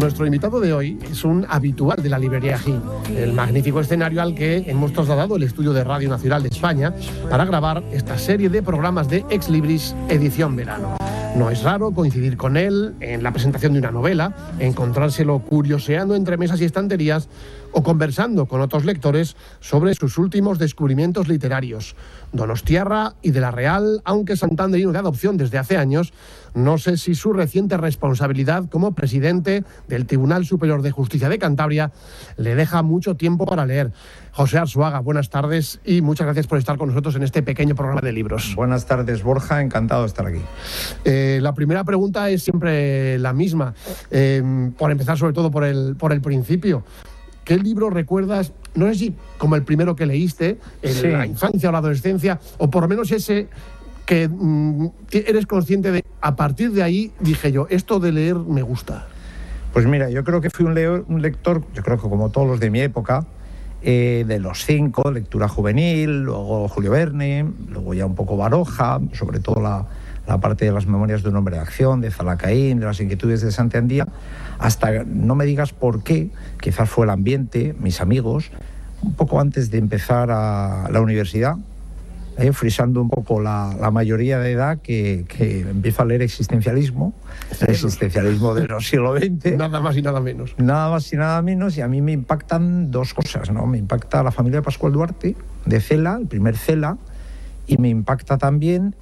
Nuestro invitado de hoy es un habitual de la librería Gil, el magnífico escenario al que hemos trasladado el estudio de Radio Nacional de España para grabar esta serie de programas de Ex Libris edición verano. No es raro coincidir con él en la presentación de una novela, encontrárselo curioseando entre mesas y estanterías o conversando con otros lectores sobre sus últimos descubrimientos literarios. Donostiarra y de la Real, aunque santanderino de adopción desde hace años, no sé si su reciente responsabilidad como presidente del Tribunal Superior de Justicia de Cantabria le deja mucho tiempo para leer. José Arzuaga, buenas tardes y muchas gracias por estar con nosotros en este pequeño programa de libros. Buenas tardes, Borja, encantado de estar aquí. La primera pregunta es siempre la misma, por empezar sobre todo por el principio. ¿Qué libro recuerdas, no sé si como el primero que leíste, en la infancia o la adolescencia, o por lo menos ese que eres consciente de, a partir de ahí dije yo, esto de leer me gusta? Pues mira, yo creo que fui un lector, yo creo que como todos los de mi época, de los 5, lectura juvenil, luego Julio Verne, luego ya un poco Baroja, sobre todo la parte de las memorias de un hombre de acción, de Zalacaín, de las inquietudes de Santaandía, hasta no me digas por qué, quizás fue el ambiente, mis amigos, un poco antes de empezar a la universidad, frisando un poco la mayoría de edad que empiezo a leer existencialismo, el existencialismo del siglo XX. Nada más y nada menos. Nada más y nada menos, y a mí me impactan dos cosas, ¿no? Me impacta la familia de Pascual Duarte, de Cela, el primer Cela, y me impacta también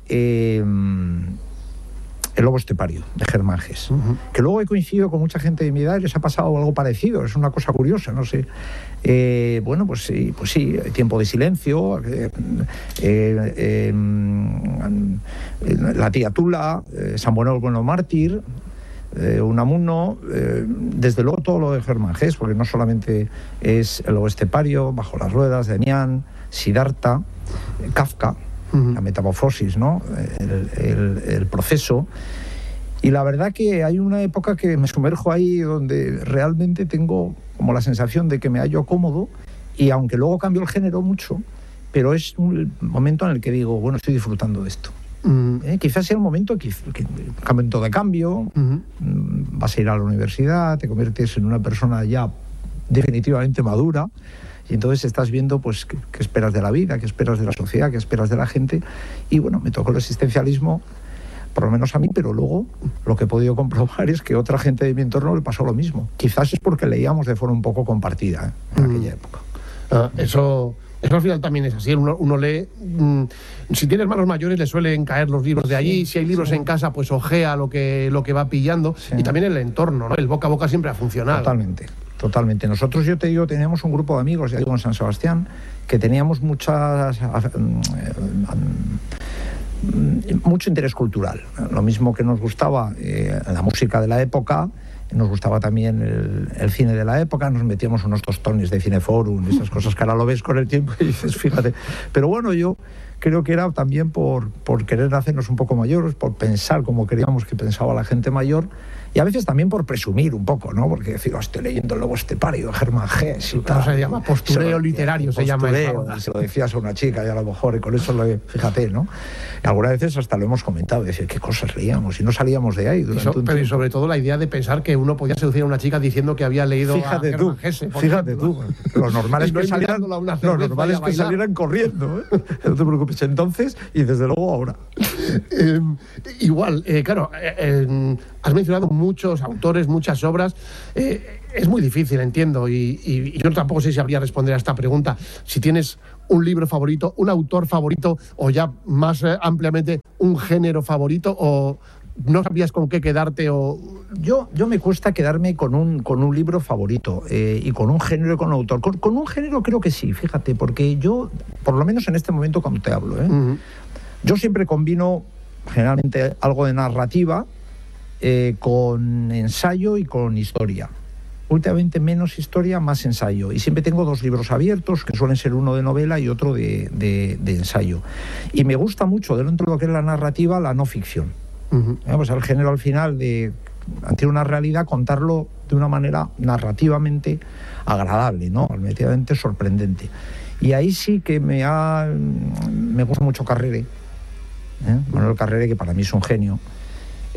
El lobo estepario, de Germán Gess, que luego he coincidido con mucha gente de mi edad y les ha pasado algo parecido, es una cosa curiosa, no sé. Bueno, pues sí, Tiempo de silencio, La tía Tula, San Bueno el bueno mártir, Unamuno, desde luego todo lo de Germán Gess, porque no solamente es El lobo estepario, Bajo las ruedas, Demián, Siddhartha, Kafka, la metamorfosis, ¿no? El proceso. Y la verdad que hay una época que me sumerjo ahí donde realmente tengo como la sensación de que me hallo cómodo, y aunque luego cambio el género mucho, pero es un momento en el que digo, bueno, estoy disfrutando de esto. Quizás sea un momento de cambio, vas a ir a la universidad, te conviertes en una persona ya definitivamente madura, y entonces estás viendo pues qué esperas de la vida, qué esperas de la sociedad, qué esperas de la gente. Y bueno, me tocó el existencialismo, por lo menos a mí, pero luego lo que he podido comprobar es que otra gente de mi entorno le pasó lo mismo. Quizás es porque leíamos de forma un poco compartida en aquella época. Eso al final también es así. Uno lee, si tiene hermanos mayores le suelen caer los libros de allí, si hay libros en casa pues ojea lo que va pillando, y también el entorno, ¿no? El boca a boca siempre ha funcionado. Totalmente. Nosotros, yo te digo, teníamos un grupo de amigos, ya digo, en San Sebastián, que teníamos mucho interés cultural. Lo mismo que nos gustaba la música de la época, nos gustaba también el cine de la época, nos metíamos unos tostones de Cineforum, esas cosas que ahora lo ves con el tiempo y dices, fíjate. Pero bueno, yo creo que era también por querer hacernos un poco mayores, por pensar como queríamos que pensaba la gente mayor, y a veces también por presumir un poco, ¿no? Porque decir, estoy leyendo El lobo estepario, Germán Gess y tal. Se llama postureo literario, se llama eso. Se lo decías a una chica y a lo mejor, y con eso fíjate, ¿no? Y algunas veces hasta lo hemos comentado, decir, qué cosas leíamos y no salíamos de ahí durante un tiempo. Pero y sobre todo la idea de pensar que uno podía seducir a una chica diciendo que había leído a Germán Gess. Fíjate tú. Lo normal es que salieran corriendo, ¿eh? No te preocupes, entonces y desde luego ahora. Igual, claro, has mencionado muchos autores, muchas obras. Es muy difícil, entiendo, y yo tampoco sé si habría responder a esta pregunta. Si tienes un libro favorito, un autor favorito, o ya más ampliamente un género favorito, o no sabías con qué quedarte, o... Yo me cuesta quedarme con un libro favorito, y con un género y con un autor. Con un género creo que sí, fíjate, porque yo, por lo menos en este momento cuando te hablo, yo siempre combino generalmente algo de narrativa con ensayo y con historia. Últimamente menos historia, más ensayo. Y siempre tengo 2 libros abiertos, que suelen ser uno de novela y otro de ensayo. Y me gusta mucho, dentro de lo que es la narrativa, la no ficción. Pues el género al final ante una realidad, contarlo de una manera narrativamente agradable, ¿no? Relativamente sorprendente. Y ahí sí que me gusta mucho Carrere, Manuel Carrere, que para mí es un genio.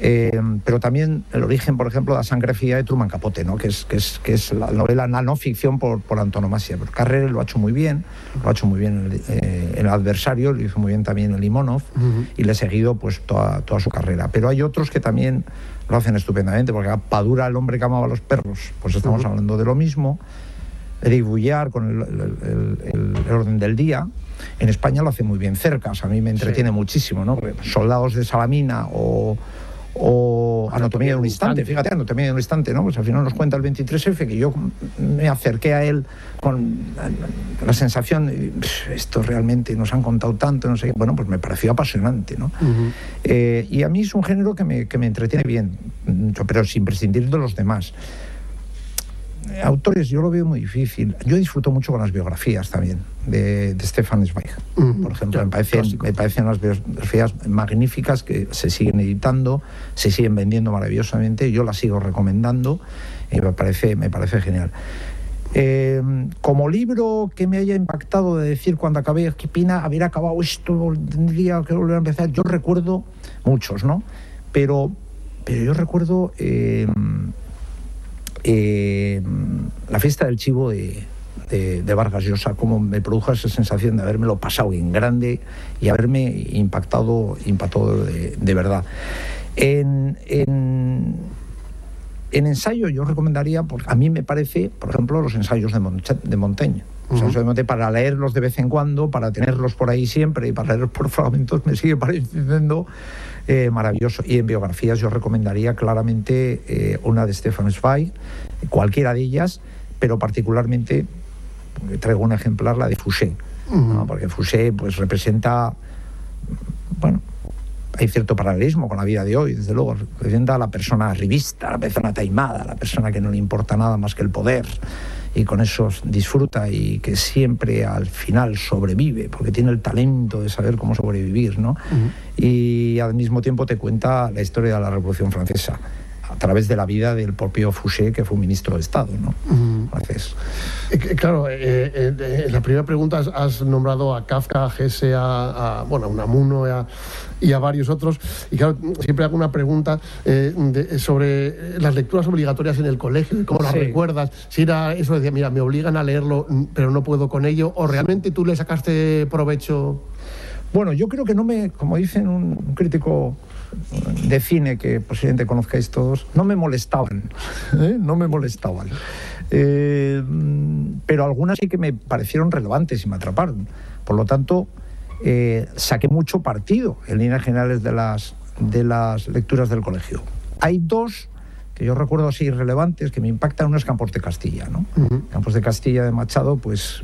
Pero también el origen, por ejemplo, de La sangre fría de Truman Capote, ¿no? que es la novela, la no ficción por antonomasia. Pero Carrere lo ha hecho muy bien, El adversario, lo hizo muy bien también en Limonov, y le he seguido pues toda su carrera. Pero hay otros que también lo hacen estupendamente, porque Padura, El hombre que amaba a los perros, pues estamos hablando de lo mismo. Eric Bouillard con el orden del día. En España lo hace muy bien Cercas, a mí me entretiene muchísimo, ¿no? Soldados de Salamina o Anatomía de un instante, fíjate, Anatomía de un instante, ¿no? Pues al final nos cuenta el 23F, que yo me acerqué a él con la sensación de, esto realmente nos han contado tanto, no sé qué. Bueno, pues me pareció apasionante, ¿no? Y a mí es un género que me entretiene bien, pero sin prescindir de los demás. Autores, yo lo veo muy difícil. Yo disfruto mucho con las biografías también de Stefan Zweig, por ejemplo. Me parecen unas biografías magníficas que se siguen editando, se siguen vendiendo maravillosamente. Yo las sigo recomendando y me parece genial. Como libro que me haya impactado de decir cuando acabé Kipina, haber acabado esto, tendría que volver a empezar. Yo recuerdo muchos, ¿no? Pero yo recuerdo La fiesta del chivo de Vargas Llosa, como me produjo esa sensación de habérmelo pasado en grande y haberme impactado de verdad. En ensayo yo recomendaría, porque a mí me parece, por ejemplo, los ensayos de Montaigne. Para leerlos de vez en cuando, para tenerlos por ahí siempre y para leerlos por fragmentos, me sigue pareciendo maravilloso. Y en biografías yo recomendaría claramente una de Stefan Zweig, cualquiera de ellas, pero particularmente traigo un ejemplar, la de Fouché, ¿no? Porque Fouché pues representa, bueno, hay cierto paralelismo con la vida de hoy, desde luego. Representa a la persona arribista, a la persona taimada, a la persona que no le importa nada más que el poder y con eso disfruta y que siempre al final sobrevive, porque tiene el talento de saber cómo sobrevivir, ¿no? Y al mismo tiempo te cuenta la historia de la Revolución Francesa a través de la vida del propio Fouché, que fue ministro de Estado, ¿no? Entonces, claro, en la primera pregunta has nombrado a Kafka, a Hesse, a Unamuno y a varios otros. Y claro, siempre hago una pregunta sobre las lecturas obligatorias en el colegio y cómo las recuerdas. Si era eso, decía, mira, me obligan a leerlo, pero no puedo con ello, o realmente tú le sacaste provecho. Bueno, yo creo que como dicen un crítico de cine que posiblemente conozcáis todos, no me molestaban, no me molestaban. Pero algunas sí que me parecieron relevantes y me atraparon. Por lo tanto, saqué mucho partido en líneas generales de las lecturas del colegio. Hay dos que yo recuerdo así relevantes que me impactan. Uno es Campos de Castilla, ¿no? Campos de Castilla de Machado,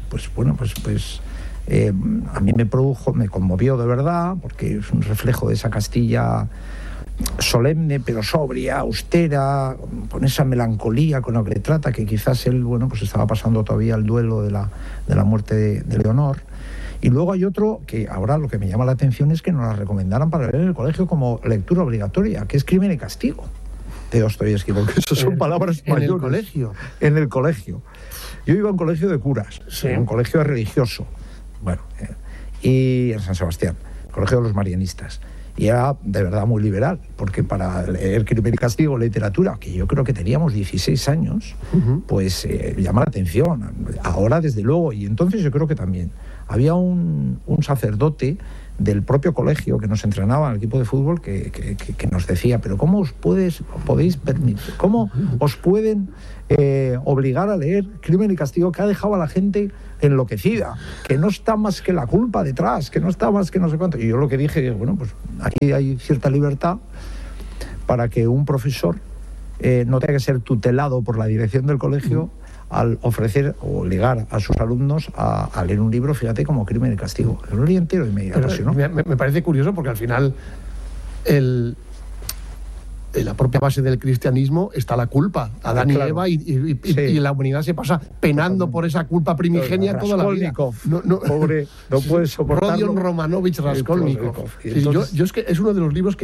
a mí me conmovió de verdad, porque es un reflejo de esa Castilla solemne pero sobria, austera, con esa melancolía con la que le trata, que quizás él estaba pasando todavía el duelo de la muerte de Leonor. Y luego hay otro que ahora lo que me llama la atención es que nos la recomendaran para leer en el colegio como lectura obligatoria, que es Crimen y Castigo de Dostoyevski, porque eso son palabras mayores. ¿En el colegio? En el colegio. Yo iba a un colegio de curas, un colegio religioso, y en San Sebastián, el colegio de los marianistas. Y era de verdad muy liberal, porque para leer Crimen y Castigo, literatura, que yo creo que teníamos 16 años, pues llama la atención. Ahora, desde luego, y entonces yo creo que también. Había un sacerdote del propio colegio que nos entrenaba en el equipo de fútbol que nos decía, pero ¿cómo os podéis permitir? ¿Cómo os pueden obligar a leer Crimen y Castigo, que ha dejado a la gente enloquecida, que no está más que la culpa detrás, que no está más que no sé cuánto? Y yo lo que dije, pues aquí hay cierta libertad para que un profesor no tenga que ser tutelado por la dirección del colegio al ofrecer o obligar a sus alumnos a leer un libro, fíjate, como Crimen y Castigo. El libro entero y me apasionó. Me parece curioso porque al final en la propia base del cristianismo está la culpa. Adán y Eva y la humanidad se pasa penando por esa culpa primigenia toda la vida. Pobre, no puede soportarlo. Rodion Romanovich Raskolnikov. Yo es que es uno de los libros que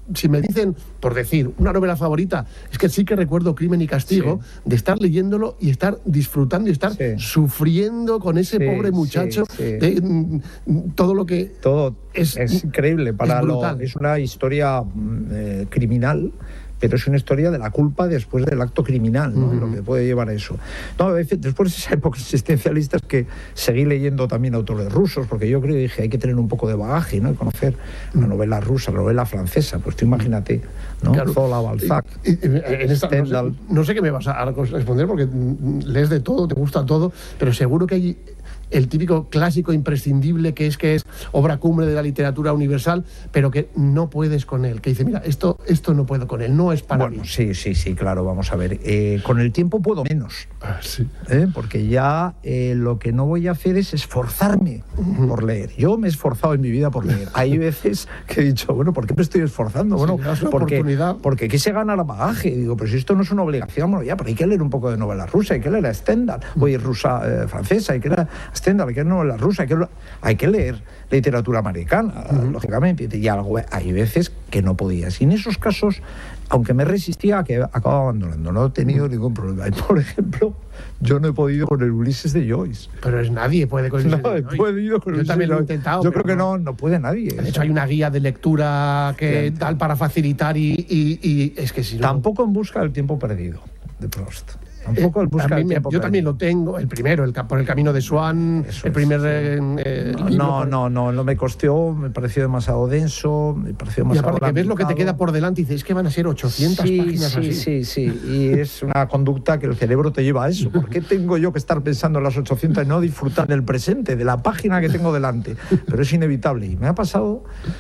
si me dicen, por decir, una novela favorita, es que sí que recuerdo Crimen y Castigo, de estar leyéndolo y estar disfrutando y estar sufriendo con ese pobre muchacho, de todo lo que... Todo es increíble, es una historia criminal, pero es una historia de la culpa después del acto criminal, ¿no? Lo que puede llevar a eso. No, a veces, después de esa época existencialista, es que seguí leyendo también autores rusos, porque yo creo que dije, hay que tener un poco de bagaje, ¿no? Y conocer la novela rusa, la novela francesa, pues tú imagínate, ¿no? Claro. Zola, Balzac, Stendhal. No sé qué me vas a responder, porque lees de todo, te gusta todo, pero seguro que hay el típico clásico imprescindible que es obra cumbre de la literatura universal, pero que no puedes con él, que dice, mira, esto no puedo con él, no es para mí. Sí, claro, vamos a ver. Con el tiempo puedo menos, porque ya lo que no voy a hacer es esforzarme por leer. Yo me he esforzado en mi vida por leer. Hay veces que he dicho, bueno, ¿por qué me estoy esforzando? Bueno, porque quise ganar bagaje. Digo, pero si esto no es una obligación, bueno, ya, pero hay que leer un poco de novela rusa, hay que leer a Stendhal, rusa, francesa, hay que leer a Stendhal, hay que leer novela rusa, hay que leer literatura americana, lógicamente, y hay veces que no podías. Y en esos casos, aunque me resistía, que acababa abandonando, no he tenido ningún problema. Y, por ejemplo, yo no he podido con el Ulises de Joyce. Pero nadie puede con el Ulises de Joyce. No he podido con el Ulises. Yo también lo he intentado. Yo creo que no puede nadie. De hecho, hay una guía de lectura que tal para facilitar y es que si no... Tampoco En busca del tiempo perdido, de Proust. Tampoco el busca del tiempo yo también lo tengo, el primero, por el camino de Swann, el primer libro. No me costó, me pareció demasiado denso, me pareció demasiado... Y aparte que ves lo que te queda por delante y dices, es que van a ser 800 páginas así. Sí, y es una conducta que el cerebro te lleva a eso. ¿Por qué tengo yo que estar pensando en las 800 y no disfrutar del presente, de la página que tengo delante? Pero es inevitable y me ha pasado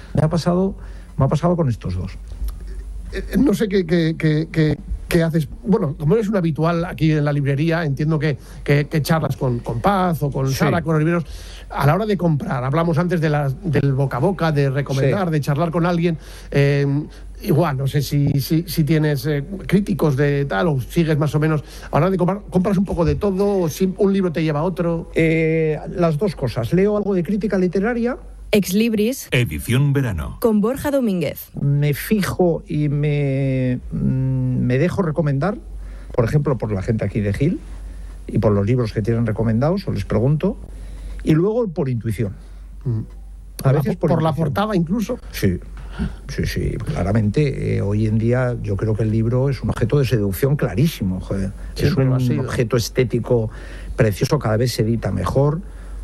con estos dos. No sé qué haces. Bueno, como eres un habitual aquí en la librería, entiendo que charlas con Paz o con Sara, con Oliveros. A la hora de comprar, hablamos antes del boca a boca, de recomendar, de charlar con alguien. Igual, no sé si tienes críticos de tal o sigues más o menos. A la hora de comprar, ¿compras un poco de todo o si un libro te lleva a otro? Las dos cosas. Leo algo de crítica literaria. Exlibris. Edición verano. Con Borja Domínguez. Me fijo y me dejo recomendar, por ejemplo, por la gente aquí de Gil y por los libros que tienen recomendados, o les pregunto, y luego por intuición. A veces por la portada incluso. Sí, claramente. Hoy en día yo creo que el libro es un objeto de seducción clarísimo. Es un objeto estético precioso, cada vez se edita mejor.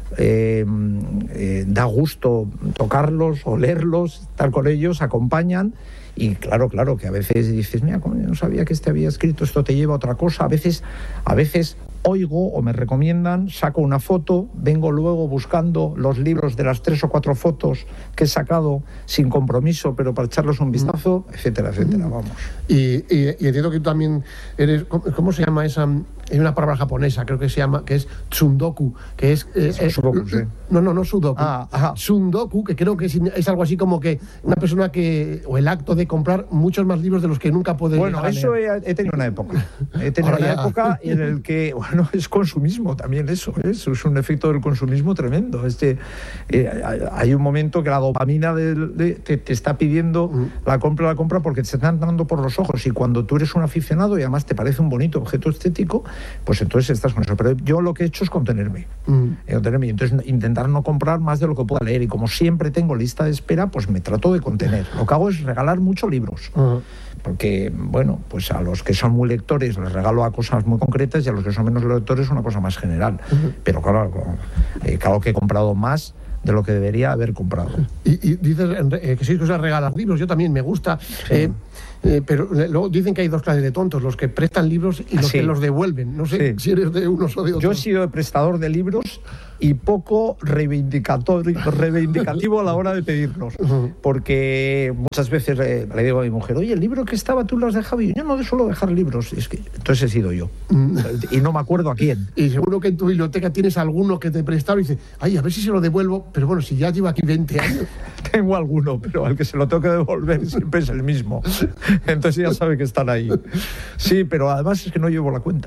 Da gusto tocarlos, olerlos, estar con ellos, acompañan. Y claro, que a veces dices, mira, como yo no sabía que este había escrito, esto te lleva a otra cosa. A veces oigo o me recomiendan, saco una foto, vengo luego buscando los libros de las 3 o 4 fotos que he sacado sin compromiso, pero para echarles un vistazo, etcétera, vamos. Y entiendo que tú también eres, ¿cómo se llama esa? Hay una palabra japonesa, creo que se llama, que es tsundoku, que es... sudoku, sí. No sudoku. Tsundoku, que creo que es algo así como que una persona o el acto de comprar muchos más libros de los que nunca puede llegar a leer. Bueno, eso he tenido una época. Época en el que, es consumismo también eso es un efecto del consumismo tremendo. Hay un momento que la dopamina te está pidiendo la compra porque te están dando por los ojos, y cuando tú eres un aficionado y además te parece un bonito objeto estético, pues entonces estás con eso. Pero yo lo que he hecho es contenerme. Y entonces intentar no comprar más de lo que pueda leer, y como siempre tengo lista de espera, pues me trato de contener. Lo que hago es regalar muchos libros. Porque, pues a los que son muy lectores les regalo a cosas muy concretas, y a los que son menos lectores una cosa más general. Pero claro que he comprado más de lo que debería haber comprado. Y dices que si cosas regalas libros, yo también me gusta. Pero luego dicen que hay dos clases de tontos, los que prestan libros y los que los devuelven. No sé si eres de unos o de otros. Yo he sido prestador de libros y poco reivindicativo a la hora de pedirlos. Porque muchas veces le digo a mi mujer, oye, el libro que estaba, ¿tú lo has dejado? Y yo no suelo dejar libros. Entonces he sido yo. Y no me acuerdo a quién. Y seguro que en tu biblioteca tienes alguno que te prestaron y dices, ay, a ver si se lo devuelvo. Pero bueno, si ya lleva aquí 20 años. Tengo alguno, pero al que se lo tengo que devolver siempre es el mismo. Entonces ya sabe que están ahí. Sí, pero además es que no llevo la cuenta.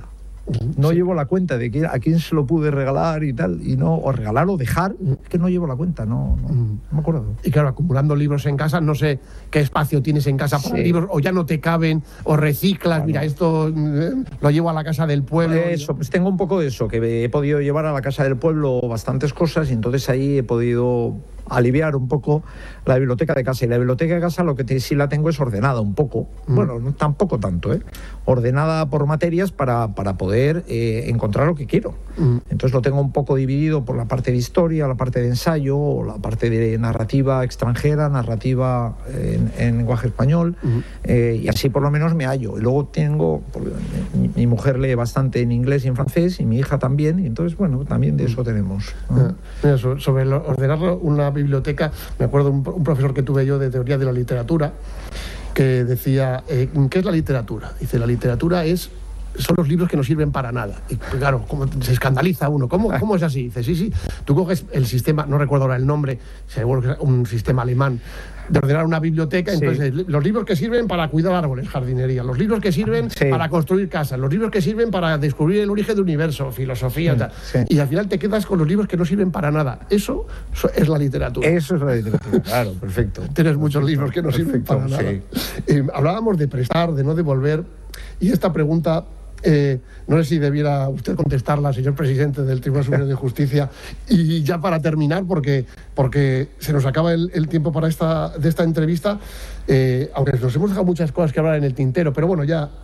No llevo la cuenta de a quién se lo pude regalar y tal, y no, o regalar o dejar, es que no llevo la cuenta, no me acuerdo. Y claro, acumulando libros en casa, no sé qué espacio tienes en casa para libros, o ya no te caben, o reciclas, claro. Mira, esto lo llevo a la casa del pueblo. Eso, pues tengo un poco de eso, que he podido llevar a la casa del pueblo bastantes cosas, y entonces ahí he podido aliviar un poco la biblioteca de casa. Y la biblioteca de casa lo que sí la tengo es ordenada un poco, bueno, no, tampoco tanto, ordenada por materias para poder encontrar lo que quiero. Entonces lo tengo un poco dividido por la parte de historia, la parte de ensayo, la parte de narrativa extranjera, narrativa en lenguaje español, y así por lo menos me hallo. Y luego tengo, mi mujer lee bastante en inglés y en francés, y mi hija también, y entonces bueno, también de eso tenemos. Sobre ordenarlo, una biblioteca, me acuerdo un profesor que tuve yo de teoría de la literatura que decía, ¿qué es la literatura? Dice, la literatura son los libros que no sirven para nada. Y claro, como se escandaliza uno. ¿Cómo es así? Dice, sí, tú coges el sistema, no recuerdo ahora el nombre, seguro que es un sistema alemán, de ordenar una biblioteca, entonces los libros que sirven para cuidar árboles, jardinería, los libros que sirven para construir casas, los libros que sirven para descubrir el origen del universo, filosofía, tal. Y al final te quedas con los libros que no sirven para nada. Eso es la literatura. Eso es la literatura, claro, perfecto. Tienes muchos libros que no sirven para nada. Hablábamos de prestar, de no devolver, y esta pregunta no sé si debiera usted contestarla, señor presidente del Tribunal Superior de Justicia. Y ya para terminar, porque se nos acaba el tiempo para esta entrevista, aunque nos hemos dejado muchas cosas que hablar en el tintero, pero bueno, ya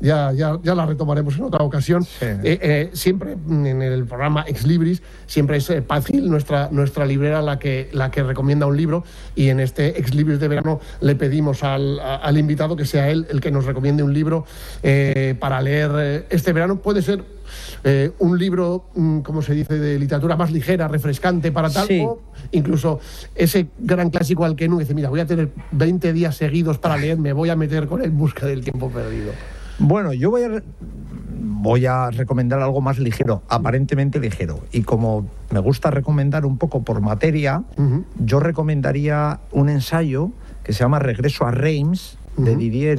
la retomaremos en otra ocasión. Siempre en el programa Ex Libris, siempre es Paz Gil, nuestra librera, la que recomienda un libro, y en este Ex Libris de verano le pedimos al invitado que sea él el que nos recomiende un libro para leer este verano. Puede ser un libro, ¿cómo se dice?, de literatura más ligera, refrescante para tal, o incluso ese gran clásico al que uno dice, mira, voy a tener 20 días seguidos para leer, me voy a meter con En busca del tiempo perdido. Bueno, yo voy a recomendar algo más ligero, aparentemente ligero. Y como me gusta recomendar un poco por materia, yo recomendaría un ensayo que se llama Regreso a Reims, de Didier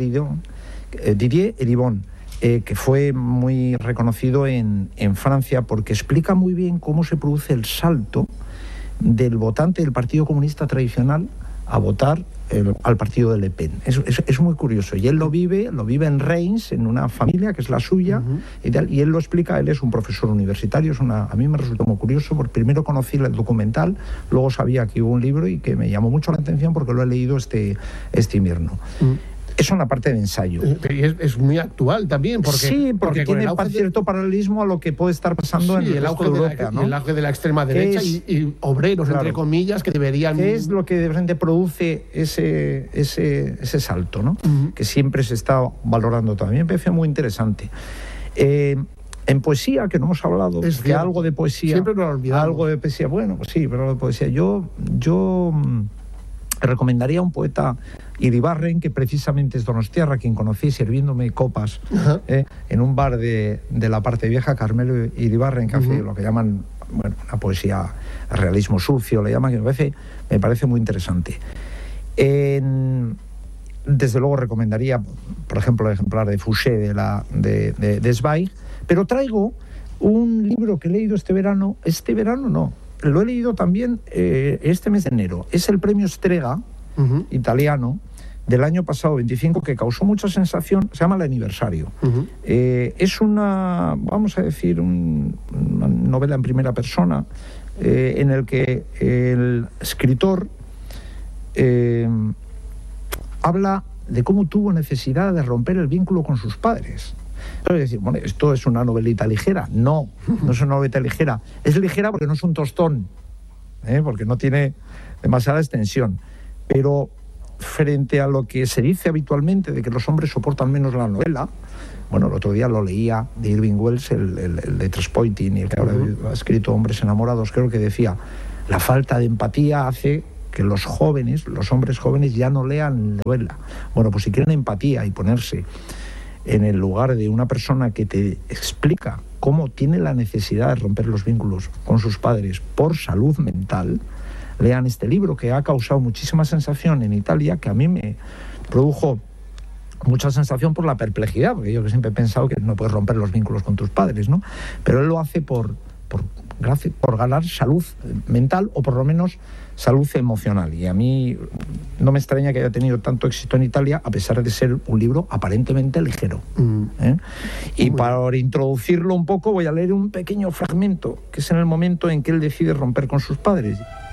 Eribon, que fue muy reconocido en Francia, porque explica muy bien cómo se produce el salto del votante del Partido Comunista tradicional a votar al partido de Le Pen. Es muy curioso, y él lo vive en Reims, en una familia que es la suya, y él lo explica. Él es un profesor universitario. A mí me resultó muy curioso, porque primero conocí el documental, luego sabía que hubo un libro y que me llamó mucho la atención porque lo he leído este invierno. Es una parte de ensayo. Es muy actual también, porque tiene cierto paralelismo a lo que puede estar pasando en el auge de Europa, ¿no? El auge de la extrema derecha y obreros, entre comillas, que deberían... ¿Qué es lo que de repente produce ese salto, ¿no? Que siempre se está valorando también? Me parece muy interesante. En poesía, que no hemos hablado, que algo de poesía... Siempre nos olvidamos. Algo de poesía, bueno, pues sí, pero algo de poesía. Yo recomendaría a un poeta, Iribarren, que precisamente es donostiarra, quien conocí sirviéndome copas en un bar de la parte vieja, Carmelo Iribarren, que hace lo que llaman, bueno, una poesía realismo sucio, le llaman, que me parece muy interesante. Desde luego recomendaría, por ejemplo, el ejemplar de Fouché de Zweig, pero traigo un libro que he leído este verano no, lo he leído también este mes de enero. Es el premio Strega italiano del año pasado, 25, que causó mucha sensación. Se llama El aniversario. Es una, vamos a decir, una novela en primera persona en el que el escritor habla de cómo tuvo necesidad de romper el vínculo con sus padres. Es decir, bueno, esto es una novelita ligera. No es una novelita ligera. Es ligera porque no es un tostón, porque no tiene demasiada extensión. Pero frente a lo que se dice habitualmente de que los hombres soportan menos la novela, bueno, el otro día lo leía de Irving Welsh, el de Transpointing, y el que ahora ha escrito Hombres enamorados, creo que decía, la falta de empatía hace que los hombres jóvenes ya no lean novela. Bueno, pues si quieren empatía y ponerse en el lugar de una persona que te explica cómo tiene la necesidad de romper los vínculos con sus padres por salud mental, lean este libro, que ha causado muchísima sensación en Italia, que a mí me produjo mucha sensación por la perplejidad, porque yo que siempre he pensado que no puedes romper los vínculos con tus padres, ¿no? Pero él lo hace por ganar salud mental, o por lo menos salud emocional. Y a mí no me extraña que haya tenido tanto éxito en Italia, a pesar de ser un libro aparentemente ligero. Y para introducirlo un poco voy a leer un pequeño fragmento, que es en el momento en que él decide romper con sus padres.